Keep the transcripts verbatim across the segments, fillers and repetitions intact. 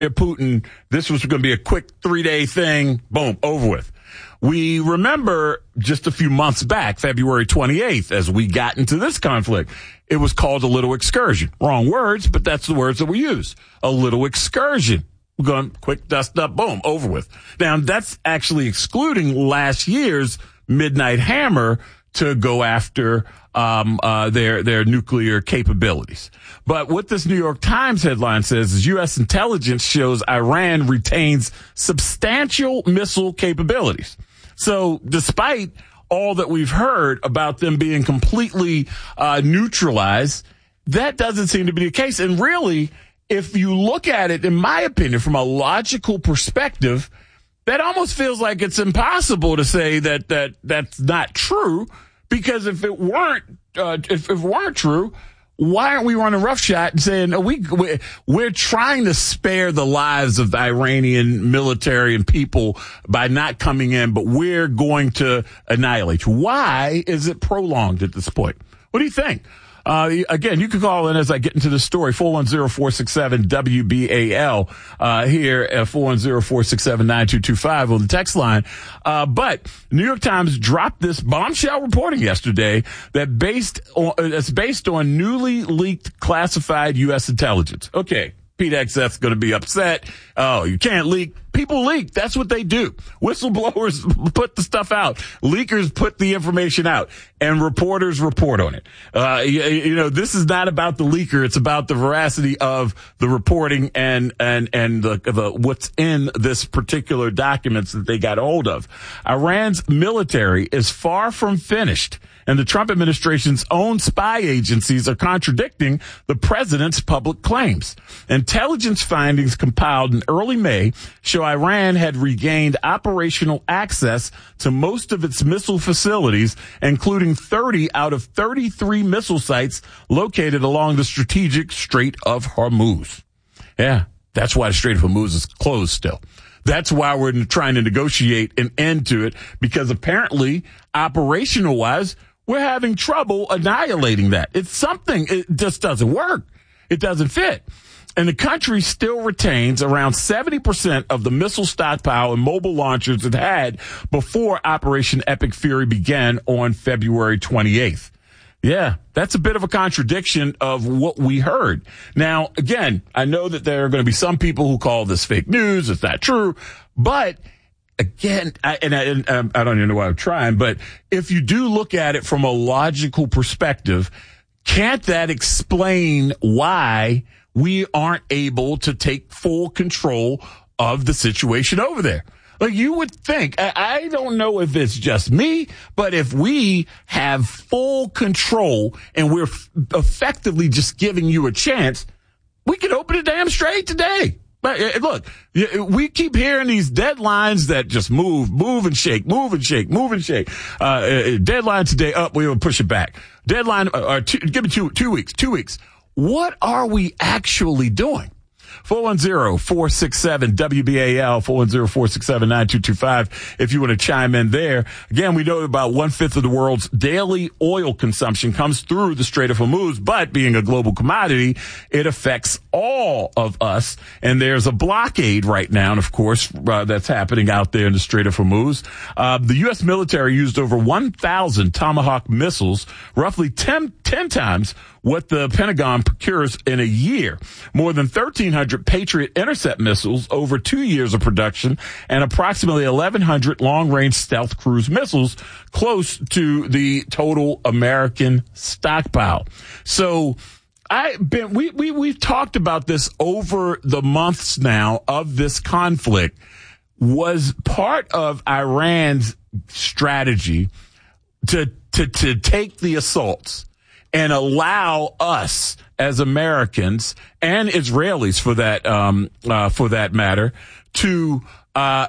Putin, this was going to be a quick three-day thing, boom, over with. We remember just a few months back, February twenty-eighth, as we got into this conflict, it was called a little excursion. Wrong words, but that's the words that we use. A little excursion. We're going quick dust up, boom, over with. Now, that's actually excluding last year's Midnight Hammer to go after um uh their their nuclear capabilities. But what this New York Times headline says is U S intelligence shows Iran retains substantial missile capabilities. So despite all that we've heard about them being completely uh neutralized, that doesn't seem to be the case. And really, if you look at it, in my opinion, from a logical perspective, that almost feels like it's impossible to say that that that's not true, because if it weren't uh, if, if it weren't true, why aren't we running roughshod and saying, oh, we we're, we're trying to spare the lives of the Iranian military and people by not coming in, but we're going to annihilate you? Why is it prolonged at this point? What do you think? Uh, again, you can call in as I get into the story, four one zero, four six seven, W B A L, uh, here at four one zero, four six seven, nine two two five on the text line. Uh, but New York Times dropped this bombshell reporting yesterday that based on, it's based on newly leaked classified U S intelligence. Okay. Pete X F's going to be upset. Oh, you can't leak. People leak. That's what they do. Whistleblowers put the stuff out. Leakers put the information out, and reporters report on it. Uh, you, you know, this is not about the leaker. It's about the veracity of the reporting and, and, and the, the, what's in this particular documents that they got hold of. Iran's military is far from finished, and the Trump administration's own spy agencies are contradicting the president's public claims. Intelligence findings compiled in early May show Iran had regained operational access to most of its missile facilities, including thirty out of thirty-three missile sites located along the strategic Strait of Hormuz. Yeah, that's why the Strait of Hormuz is closed still. That's why we're trying to negotiate an end to it, because apparently, operational-wise, we're having trouble annihilating that. It's something, it just doesn't work. It doesn't fit. And the country still retains around seventy percent of the missile stockpile and mobile launchers it had before Operation Epic Fury began on February twenty-eighth. Yeah, that's a bit of a contradiction of what we heard. Now, again, I know that there are going to be some people who call this fake news. It's not true. But again, I, and, I, and um, I don't even know why I'm trying, but if you do look at it from a logical perspective, can't that explain why we aren't able to take full control of the situation over there? Like, you would think, I, I don't know if it's just me, but if we have full control and we're f- effectively just giving you a chance, we could open the damn strait today. But uh, look, we keep hearing these deadlines that just move, move and shake, move and shake, move and shake. Uh, uh deadline today, up, we will push it back. Deadline, uh, uh, two, give me two, two weeks, two weeks. What are we actually doing? four one zero, four six seven, W B A L, four one zero, four six seven, nine two two five, if you want to chime in there. Again, we know about one-fifth of the world's daily oil consumption comes through the Strait of Hormuz, but being a global commodity, it affects all of us. And there's a blockade right now, and of course, uh, that's happening out there in the Strait of Hormuz. Uh, the U S military used over one thousand Tomahawk missiles, roughly ten, ten times what the Pentagon procures in a year. More than thirteen hundred Patriot intercept missiles over two years of production, and approximately eleven hundred long-range stealth cruise missiles, close to the total American stockpile. So I've been, we, we, we've talked about this over the months now of this conflict. Was part of Iran's strategy to, to, to take the assaults and allow us as Americans and Israelis, for that um, uh, for that matter, to uh,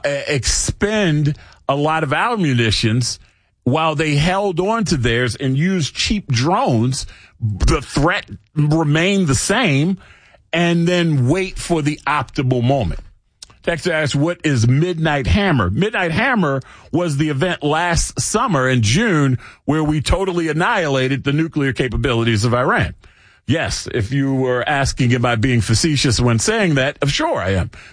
expend a lot of our munitions while they held on to theirs and used cheap drones. The threat remained the same, and then wait for the optimal moment. Texter asks, what is Midnight Hammer? Midnight Hammer was the event last summer in June where we totally annihilated the nuclear capabilities of Iran. yes, if you were asking, am I being facetious when saying that? Sure, I am.